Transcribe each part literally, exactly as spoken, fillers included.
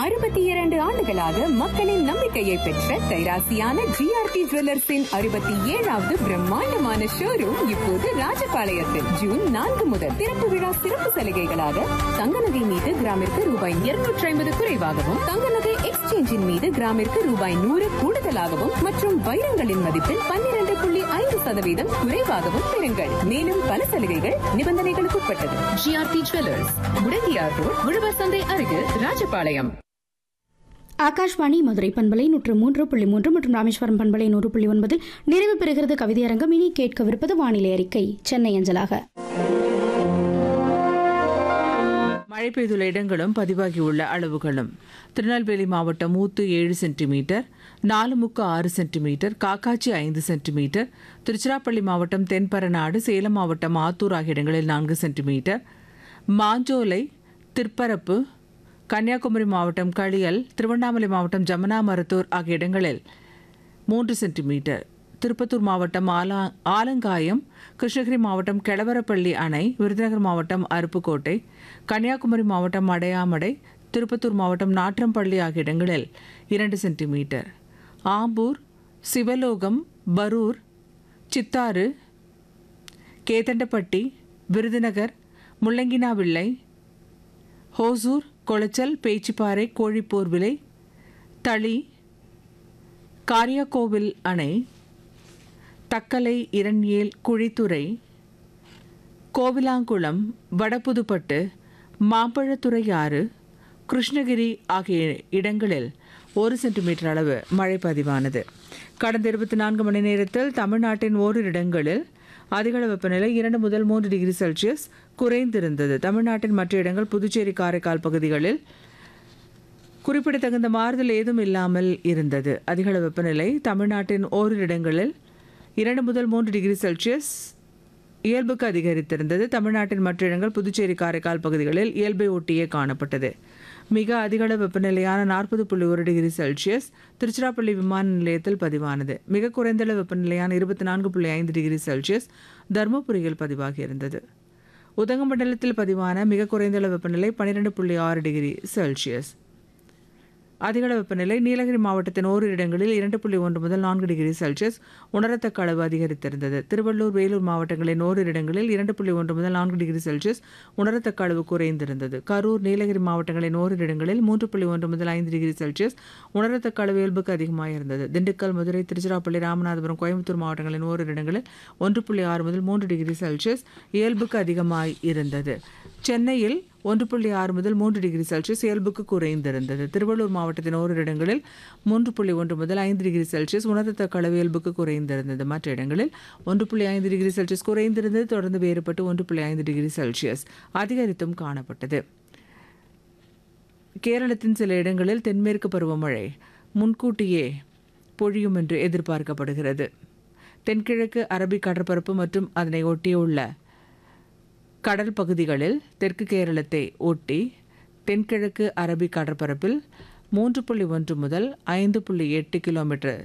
அறுபத்தி இரண்டு ஆண்டுகளாக மக்களின் நம்பிக்கையை பெற்ற கைராசியான ஜிஆர்டி ஜுவல்லர்ஸின் அறுபத்தி ஏழாவது பிரம்மாண்டமான ஷோரூம் இப்போது ராஜபாளையத்தில் ஜூன் நான்கு முதல் திறப்பு விழா சிறப்பு சலுகைகளாக தங்க நகை மீது கிராமிற்கு ரூபாய் இருநூற்றி ஐம்பது குறைவாகவும் தங்க நகை எக்ஸ்சேஞ்சின் மீது கிராமிற்கு ரூபாய் நூறு கூடுதலாகவும் மற்றும் வைரங்களின் மதிப்பில் பன்னிரண்டு புள்ளி ஐந்து சதவீதம் குறைவாகவும் பெறுங்கள். மேலும் பல சலுகைகள் நிபந்தனைகளுக்கு உட்பட்டது. ஜிஆர்டி ஜுவல்லர்ஸ், முடங்கியார் ரோட், உழவர் சந்தை அருகில், ராஜபாளையம். ஆகாஷ்வாணி மதுரை பண்பலை நூற்று மூன்று புள்ளி மூன்று மற்றும் ராமேஸ்வரம் பண்பலை நூறு புள்ளி ஒன்பதில் நிறைவு பெறுகிறது கவிதையரங்கம். இனி கேட்கவிருப்பது வானிலை அறிக்கை சென்னை அஞ்சலாக. மழை பெய்துள்ள இடங்களும் பதிவாகியுள்ள அளவுகளும்: திருநெல்வேலி மாவட்டம் ஊத்து ஏழு சென்டிமீட்டர், நாலுமுக்கு ஆறு சென்டிமீட்டர், காக்காட்சி ஐந்து சென்டிமீட்டர், திருச்சிராப்பள்ளி மாவட்டம் தென்பரநாடு, சேலம் மாவட்டம் ஆத்தூர் ஆகிய இடங்களில் நான்கு சென்டிமீட்டர், மாஞ்சோலை, திற்பரப்பு, கன்னியாகுமரி மாவட்டம் களியல், திருவண்ணாமலை மாவட்டம் ஜமுனா மருத்தூர் ஆகிய இடங்களில் மூன்று சென்டிமீட்டர், திருப்பத்தூர் மாவட்டம் ஆலா ஆலங்காயம், கிருஷ்ணகிரி மாவட்டம் கெளவரப்பள்ளி அணை, விருதுநகர் மாவட்டம் அருப்புக்கோட்டை, கன்னியாகுமரி மாவட்டம் அடையாமடை, திருப்பத்தூர் மாவட்டம் நாற்றம்பள்ளி ஆகிய இடங்களில் இரண்டு சென்டிமீட்டர், ஆம்பூர், சிவலோகம், பரூர், சித்தாறு, கேதண்டப்பட்டி, விருதுநகர், முள்ளங்கினாவிள்ளை, ஹோசூர், கொளச்சல், பேச்சிப்பாறை, கோழிப்போர்விலை, தளி, காரியாக்கோவில் அணை, தக்கலை, இரண்யேல், குழித்துறை, கோவிலாங்குளம், வடபுதுப்பட்டு, மாம்பழத்துறை ஆறு, கிருஷ்ணகிரி ஆகிய இடங்களில் ஒரு சென்டிமீட்டர் அளவு மழை பதிவானது. கடந்த இருபத்தி நான்கு மணி நேரத்தில் தமிழ்நாட்டின் ஓரிரு இடங்களில் அதிகளவு வெப்பநிலை இரண்டு முதல் மூன்று டிகிரி செல்சியஸ் குறைந்திருந்தது. தமிழ்நாட்டின் மற்ற இடங்கள், புதுச்சேரி, காரைக்கால் பகுதிகளில் குறிப்பிடத்தகுந்த மாறுதல் ஏதும் இல்லாமல் இருந்தது. அதிகளவு வெப்பநிலை தமிழ்நாட்டின் ஓரிரு இடங்களில் இரண்டு முதல் மூன்று டிகிரி செல்சியஸ் இயல்புக்கு அதிகரித்திருந்தது. தமிழ்நாட்டின் மற்ற இடங்கள், புதுச்சேரி, காரைக்கால் பகுதிகளில் இயல்பை ஒட்டியே காணப்பட்டது. மிக அதிகளவு வெப்பநிலையான நாற்பது புள்ளி ஒரு டிகிரி செல்சியஸ் திருச்சிராப்பள்ளி விமான நிலையத்தில் பதிவானது. மிக குறைந்தளவு வெப்பநிலையான இருபத்தி நான்கு புள்ளி ஐந்து டிகிரி செல்சியஸ் தருமபுரியில் பதிவாகியிருந்தது. உதகமண்டலத்தில் பதிவான மிக குறைந்தளவு வெப்பநிலை பன்னிரண்டு புள்ளி ஆறு டிகிரி செல்சியஸ். அதிகளவு வெப்பநிலை நீலகிரி மாவட்டத்தின் ஓரிரு இடங்களில் இரண்டு புள்ளி ஒன்று முதல் நான்கு டிகிரி செல்சியஸ் உணரத்தக்க அளவு அதிகரித்திருந்தது. திருவள்ளூர், வேலூர் மாவட்டங்களின் ஓரிரு இடங்களில் இரண்டு புள்ளி ஒன்று முதல் நான்கு டிகிரி செல்சியஸ் உணரத்தக்க அளவு குறைந்திருந்தது. கரூர், நீலகிரி மாவட்டங்களின் ஓரிரு இடங்களில் மூன்று புள்ளி ஒன்று முதல் ஐந்து டிகிரி செல்சியஸ் உணரத்தக்க அளவு இயல்புக்கு அதிகமாக இருந்தது. திண்டுக்கல், மதுரை, திருச்சிராப்பள்ளி, ராமநாதபுரம், கோயம்புத்தூர் மாவட்டங்களின் ஓரிரு இடங்களில் ஒன்று புள்ளி ஆறு முதல் மூன்று டிகிரி செல்சியஸ் இயல்புக்கு அதிகமாய் இருந்தது. சென்னையில் ஒன்று புள்ளி ஆறு முதல் மூன்று டிகிரி செல்சியஸ் இயல்புக்கு குறைந்திருந்தது. திருவள்ளூர் மாவட்டத்தின் ஓரிரு இடங்களில் மூன்று புள்ளி ஒன்று முதல் ஐந்து டிகிரி செல்சியஸ் உணரத்தக்க அளவு இயல்புக்கு குறைந்திருந்தது. மற்ற இடங்களில் ஒன்று புள்ளி ஐந்து டிகிரி செல்சியஸ் குறைந்திருந்தது. தொடர்ந்து வேறுபட்டு ஒன்று புள்ளி ஐந்து டிகிரி செல்சியஸ் அதிகரித்தும் காணப்பட்டது. கேரளத்தின் சில இடங்களில் தென்மேற்கு பருவமழை முன்கூட்டியே பொழியும் என்று எதிர்பார்க்கப்படுகிறது. தென்கிழக்கு அரபிக் கடற்பரப்பு மற்றும் அதனை ஒட்டியுள்ள கடல் பகுதிகளில் தெற்கு கேரளத்தை ஒட்டி தென்கிழக்கு அரபிக் கடற்பரப்பில் மூன்று புள்ளி ஒன்று முதல் ஐந்து புள்ளி எட்டு கிலோமீட்டர்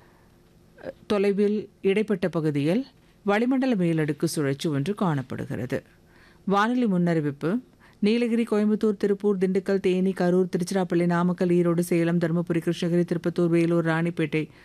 தொலைவில் இடைப்பட்ட பகுதியில் வளிமண்டல மேலடுக்கு சுழற்சி ஒன்று காணப்படுகிறது. வானிலை முன்னறிவிப்பு: நீலகிரி, கோயம்புத்தூர், திருப்பூர், திண்டுக்கல், தேனி, கரூர், திருச்சிராப்பள்ளி, நாமக்கல், ஈரோடு, சேலம், தருமபுரி, கிருஷ்ணகிரி, திருப்பத்தூர், வேலூர், ராணிப்பேட்டை,